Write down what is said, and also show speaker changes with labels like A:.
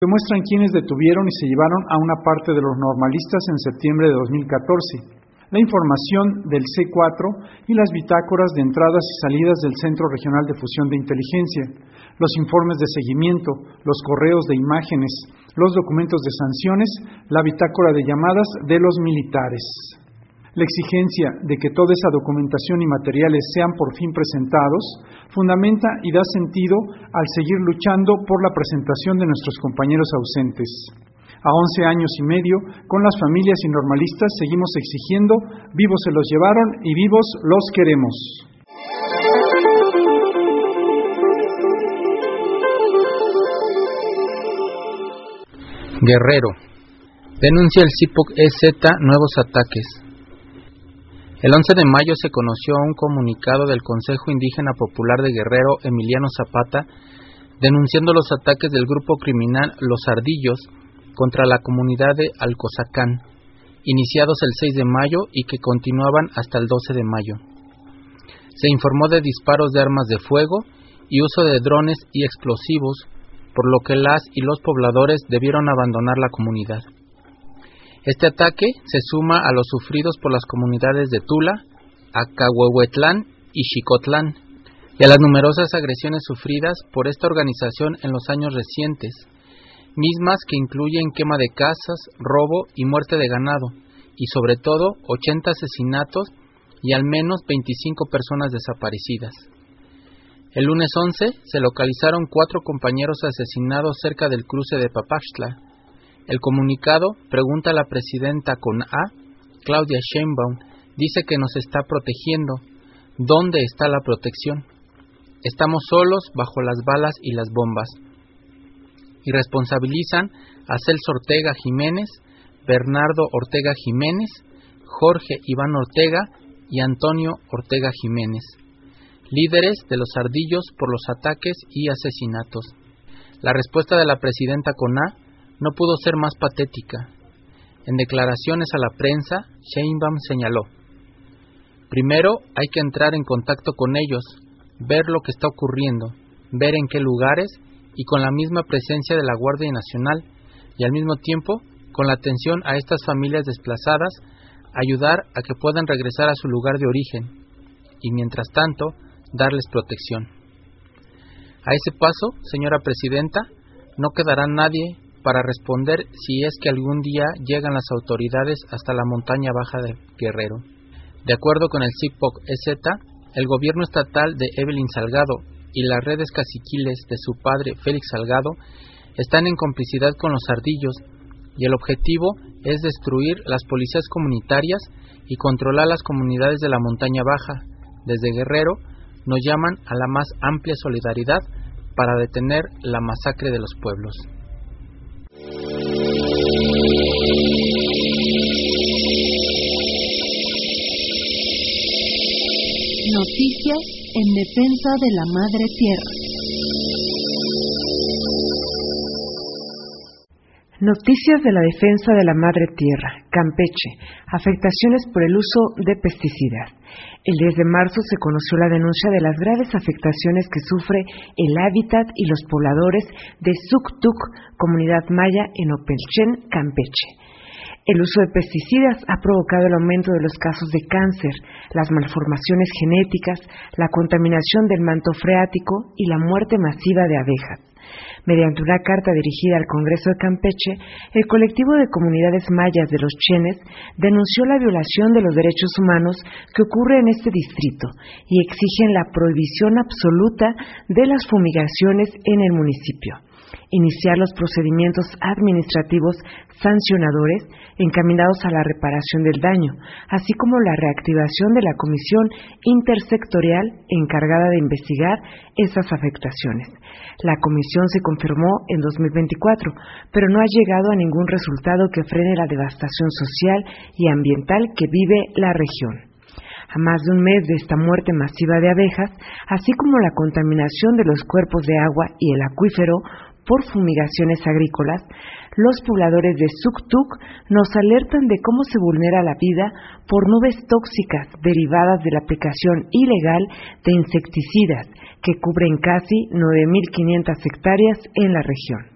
A: Demuestran quienes detuvieron y se llevaron a una parte de los normalistas en septiembre de 2014. La información del C4 y las bitácoras de entradas y salidas del Centro Regional de Fusión de Inteligencia, los informes de seguimiento, los correos de imágenes, los documentos de sanciones, la bitácora de llamadas de los militares. La exigencia de que toda esa documentación y materiales sean por fin presentados fundamenta y da sentido al seguir luchando por la presentación de nuestros compañeros ausentes. A 11 años y medio, con las familias y normalistas seguimos exigiendo, vivos se los llevaron y vivos los queremos.
B: Guerrero. Denuncia el CIPOC-EZ nuevos ataques. El 11 de mayo se conoció un comunicado del Consejo Indígena Popular de Guerrero, Emiliano Zapata, denunciando los ataques del grupo criminal Los Ardillos contra la comunidad de Alcozacán, iniciados el 6 de mayo y que continuaban hasta el 12 de mayo. Se informó de disparos de armas de fuego y uso de drones y explosivos, por lo que las y los pobladores debieron abandonar la comunidad. Este ataque se suma a los sufridos por las comunidades de Tula, Acahuehuetlán y Xicotlán, y a las numerosas agresiones sufridas por esta organización en los años recientes, mismas que incluyen quema de casas, robo y muerte de ganado, y sobre todo 80 asesinatos y al menos 25 personas desaparecidas. El lunes 11 se localizaron 4 compañeros asesinados cerca del cruce de Papaxtla. El comunicado pregunta a la presidenta con A, Claudia Sheinbaum, dice que nos está protegiendo. ¿Dónde está la protección? Estamos solos bajo las balas y las bombas. Y responsabilizan a Celso Ortega Jiménez, Bernardo Ortega Jiménez, Jorge Iván Ortega y Antonio Ortega Jiménez, líderes de los Ardillos por los ataques y asesinatos. La respuesta de la presidenta con A no pudo ser más patética. En declaraciones a la prensa, Sheinbaum señaló: primero hay que entrar en contacto con ellos, ver lo que está ocurriendo, ver en qué lugares y con la misma presencia de la Guardia Nacional y al mismo tiempo, con la atención a estas familias desplazadas, ayudar a que puedan regresar a su lugar de origen y mientras tanto, darles protección. A ese paso, señora presidenta, no quedará nadie para responder si es que algún día llegan las autoridades hasta la montaña baja de Guerrero. De acuerdo con el CIPOC-EZ, el gobierno estatal de Evelyn Salgado y las redes caciquiles de su padre Félix Salgado están en complicidad con los Ardillos y el objetivo es destruir las policías comunitarias y controlar las comunidades de la montaña baja. Desde Guerrero nos llaman a la más amplia solidaridad para detener la masacre de los pueblos.
C: Noticias en defensa de la Madre Tierra. Noticias de la defensa de la Madre Tierra, Campeche, afectaciones por el uso de pesticidas. El 10 de marzo se conoció la denuncia de las graves afectaciones que sufre el hábitat y los pobladores de Suctuc, comunidad maya en Opelchen, Campeche. El uso de pesticidas ha provocado el aumento de los casos de cáncer, las malformaciones genéticas, la contaminación del manto freático y la muerte masiva de abejas. Mediante una carta dirigida al Congreso de Campeche, el colectivo de comunidades mayas de los Chenes denunció la violación de los derechos humanos que ocurre en este distrito y exigen la prohibición absoluta de las fumigaciones en el municipio. Iniciar los procedimientos administrativos sancionadores encaminados a la reparación del daño, así como la reactivación de la comisión intersectorial encargada de investigar esas afectaciones. La comisión se confirmó en 2024, pero no ha llegado a ningún resultado que frene la devastación social y ambiental que vive la región. A más de un mes de esta muerte masiva de abejas, así como la contaminación de los cuerpos de agua y el acuífero por fumigaciones agrícolas, los pobladores de Suctuc nos alertan de cómo se vulnera la vida por nubes tóxicas derivadas de la aplicación ilegal de insecticidas que cubren casi 9.500 hectáreas en la región.